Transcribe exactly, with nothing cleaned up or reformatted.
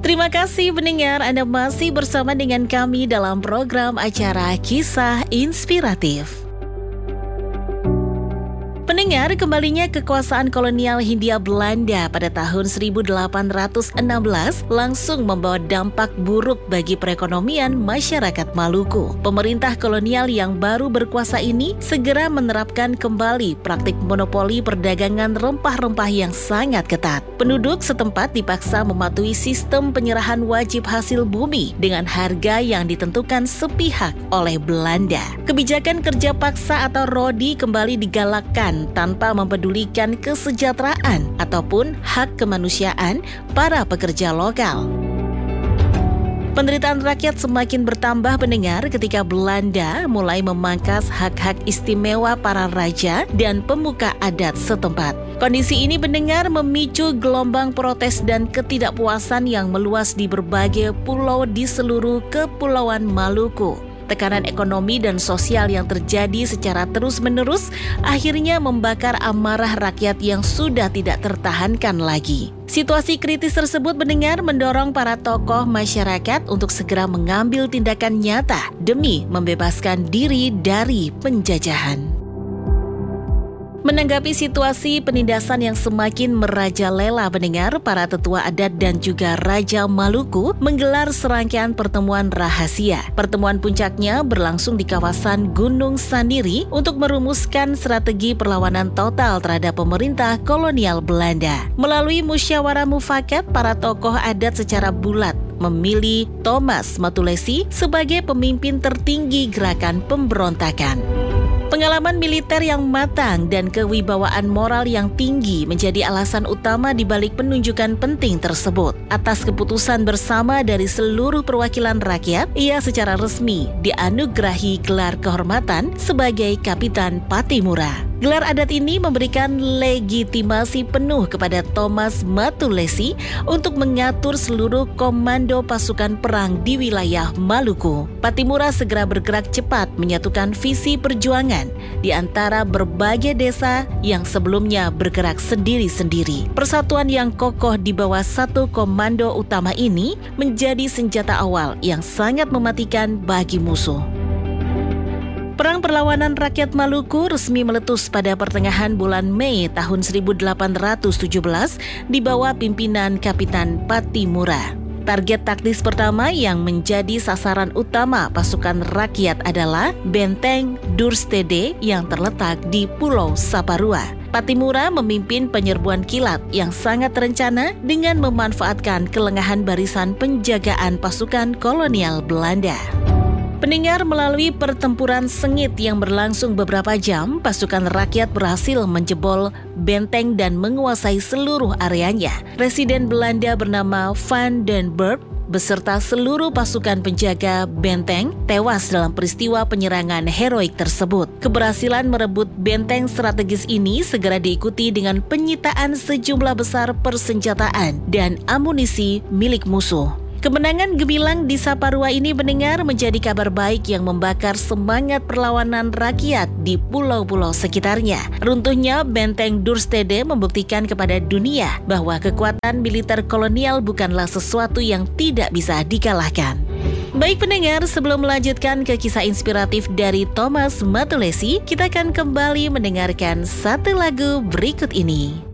Terima kasih pendengar, Anda masih bersama dengan kami dalam program acara Kisah Inspiratif. Pendengar, kembalinya kekuasaan kolonial Hindia Belanda pada tahun seribu delapan ratus enam belas langsung membawa dampak buruk bagi perekonomian masyarakat Maluku. Pemerintah kolonial yang baru berkuasa ini segera menerapkan kembali praktik monopoli perdagangan rempah-rempah yang sangat ketat. Penduduk setempat dipaksa mematuhi sistem penyerahan wajib hasil bumi dengan harga yang ditentukan sepihak oleh Belanda. Kebijakan kerja paksa atau rodi kembali digalakkan tanpa mempedulikan kesejahteraan ataupun hak kemanusiaan para pekerja lokal. Penderitaan rakyat semakin bertambah pendengar ketika Belanda mulai memangkas hak-hak istimewa para raja dan pemuka adat setempat. Kondisi ini pendengar memicu gelombang protes dan ketidakpuasan yang meluas di berbagai pulau di seluruh Kepulauan Maluku. Tekanan ekonomi dan sosial yang terjadi secara terus-menerus akhirnya membakar amarah rakyat yang sudah tidak tertahankan lagi. Situasi kritis tersebut mendengar mendorong para tokoh masyarakat untuk segera mengambil tindakan nyata demi membebaskan diri dari penjajahan. Menanggapi situasi penindasan yang semakin merajalela pendengar, para tetua adat dan juga Raja Maluku menggelar serangkaian pertemuan rahasia. Pertemuan puncaknya berlangsung di kawasan Gunung Sandiri untuk merumuskan strategi perlawanan total terhadap pemerintah kolonial Belanda. Melalui musyawarah mufakat, para tokoh adat secara bulat memilih Thomas Matulesi sebagai pemimpin tertinggi gerakan pemberontakan. Pengalaman militer yang matang dan kewibawaan moral yang tinggi menjadi alasan utama di balik penunjukan penting tersebut. Atas keputusan bersama dari seluruh perwakilan rakyat, ia secara resmi dianugerahi gelar kehormatan sebagai Kapitan Patimura. Gelar adat ini memberikan legitimasi penuh kepada Thomas Matulesi untuk mengatur seluruh komando pasukan perang di wilayah Maluku. Patimura segera bergerak cepat menyatukan visi perjuangan di antara berbagai desa yang sebelumnya bergerak sendiri-sendiri. Persatuan yang kokoh di bawah satu komando utama ini menjadi senjata awal yang sangat mematikan bagi musuh. Perang perlawanan rakyat Maluku resmi meletus pada pertengahan bulan Mei tahun seribu delapan ratus tujuh belas di bawah pimpinan Kapitan Patimura. Target taktis pertama yang menjadi sasaran utama pasukan rakyat adalah Benteng Durstede yang terletak di Pulau Saparua. Patimura memimpin penyerbuan kilat yang sangat terencana dengan memanfaatkan kelengahan barisan penjagaan pasukan kolonial Belanda. Pendengar, melalui pertempuran sengit yang berlangsung beberapa jam, pasukan rakyat berhasil menjebol benteng dan menguasai seluruh areanya. Residen Belanda bernama Van den Burg beserta seluruh pasukan penjaga benteng tewas dalam peristiwa penyerangan heroik tersebut. Keberhasilan merebut benteng strategis ini segera diikuti dengan penyitaan sejumlah besar persenjataan dan amunisi milik musuh. Kemenangan gemilang di Saparua ini mendengar menjadi kabar baik yang membakar semangat perlawanan rakyat di pulau-pulau sekitarnya. Runtuhnya benteng Durstede membuktikan kepada dunia bahwa kekuatan militer kolonial bukanlah sesuatu yang tidak bisa dikalahkan. Baik pendengar, sebelum melanjutkan ke kisah inspiratif dari Thomas Matulesi, kita akan kembali mendengarkan satu lagu berikut ini.